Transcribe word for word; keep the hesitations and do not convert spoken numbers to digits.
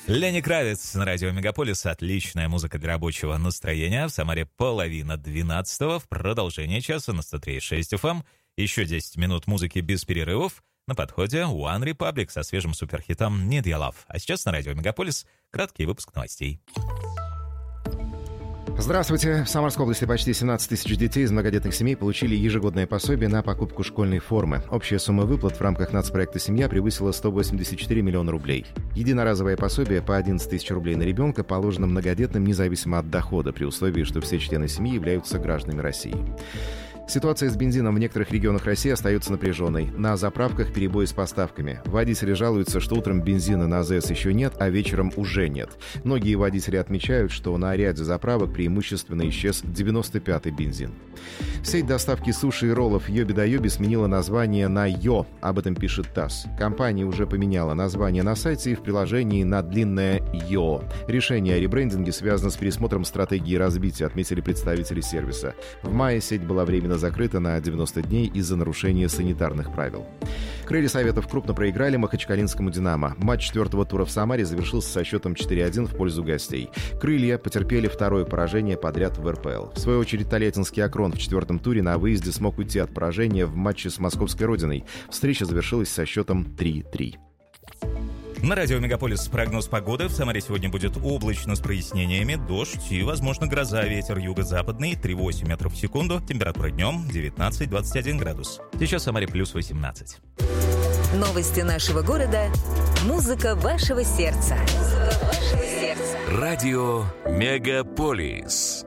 Ленни Кравиц на радио Мегаполис. Отличная музыка для рабочего настроения. В Самаре половина двенадцатого. В продолжение часа на сто три и шесть эф эм. Еще десять минут музыки без перерывов. На подходе One Republic со свежим суперхитом «Need Your Love». А сейчас на радио Мегаполис краткий выпуск новостей. Здравствуйте. В Самарской области почти семнадцать тысяч детей из многодетных семей получили ежегодное пособие на покупку школьной формы. Общая сумма выплат в рамках нацпроекта «Семья» превысила сто восемьдесят четыре миллиона рублей. Единоразовое пособие по одиннадцать тысяч рублей на ребенка положено многодетным независимо от дохода, при условии, что все члены семьи являются гражданами России. Ситуация с бензином в некоторых регионах России остается напряженной. На заправках перебои с поставками. Водители жалуются, что утром бензина на АЗС еще нет, а вечером уже нет. Многие водители отмечают, что на ряде заправок преимущественно исчез девяносто пятый бензин. Сеть доставки суши и роллов «Йоби да Йоби» сменила название на «Йо». Об этом пишет ТАСС. Компания уже поменяла название на сайте и в приложении на длинное «Йо». Решение о ребрендинге связано с пересмотром стратегии развития, отметили представители сервиса. В мае сеть была временно закрыта на девяносто дней из-за нарушения санитарных правил. Крылья Советов крупно проиграли Махачкалинскому «Динамо». Матч четвертого тура в Самаре завершился со счетом четыре один в пользу гостей. Крылья потерпели второе поражение подряд в эр пэ эл. В свою очередь, Тольяттинский «Акрон» в четвертом туре на выезде смог уйти от поражения в матче с московской «Родиной». Встреча завершилась со счетом три три. На радио Мегаполис прогноз погоды. В Самаре сегодня будет облачно с прояснениями, дождь и, возможно, гроза. Ветер юго-западный три-восемь метров в секунду. Температура днем девятнадцать-двадцать один градус. Сейчас в Самаре плюс восемнадцать. Новости нашего города. Музыка вашего сердца. Музыка вашего сердца. Радио Мегаполис.